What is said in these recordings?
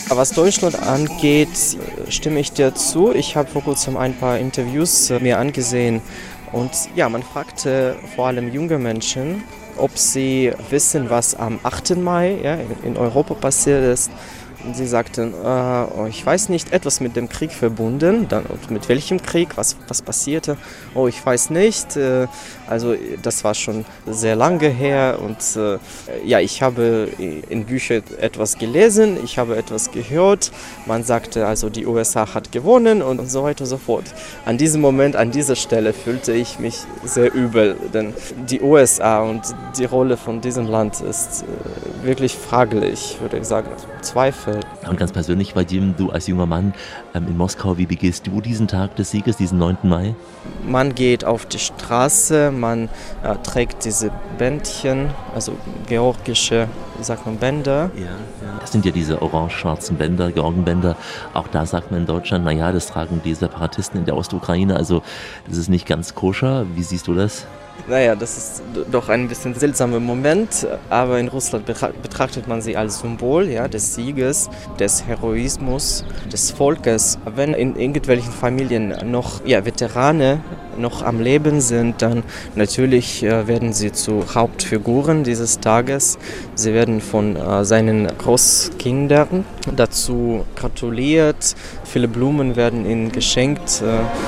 Was Deutschland angeht, stimme ich dir zu. Ich habe vor kurzem ein paar Interviews mir angesehen und ja, man fragte vor allem junge Menschen, ob sie wissen, was am 8. Mai in Europa passiert ist. Und sie sagten, ich weiß nicht, etwas mit dem Krieg verbunden. Dann, mit welchem Krieg, was passierte? Oh, ich weiß nicht. Also das war schon sehr lange her. Und ich habe in Büchern etwas gelesen, ich habe etwas gehört. Man sagte, also die USA hat gewonnen und so weiter und so fort. An diesem Moment, an dieser Stelle fühlte ich mich sehr übel. Denn die USA und die Rolle von diesem Land ist wirklich fraglich, würde ich sagen, Zweifel. Und ganz persönlich bei dir, du als junger Mann in Moskau, wie begehst du diesen Tag des Sieges, diesen 9. Mai? Man geht auf die Straße, man trägt diese Bändchen, also georgische, wie sagt man, Bänder. Ja. Das sind ja diese orange-schwarzen Bänder, Georgenbänder. Auch da sagt man in Deutschland, naja, das tragen die Separatisten in der Ostukraine, also das ist nicht ganz koscher. Wie siehst du das? Naja, das ist doch ein bisschen seltsamer Moment, aber in Russland betrachtet man sie als Symbol des Sieges, des Heroismus, des Volkes. Wenn in irgendwelchen Familien noch Veteranen noch am Leben sind, dann natürlich werden sie zu Hauptfiguren dieses Tages. Sie werden von seinen Großkindern dazu gratuliert, viele Blumen werden ihnen geschenkt.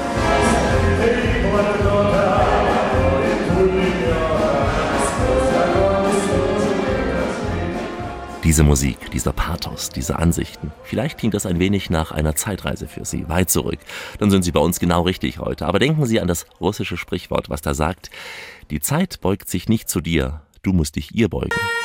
Diese Musik, dieser Pathos, diese Ansichten. Vielleicht klingt das ein wenig nach einer Zeitreise für Sie, weit zurück. Dann sind Sie bei uns genau richtig heute. Aber denken Sie an das russische Sprichwort, was da sagt: Die Zeit beugt sich nicht zu dir, du musst dich ihr beugen.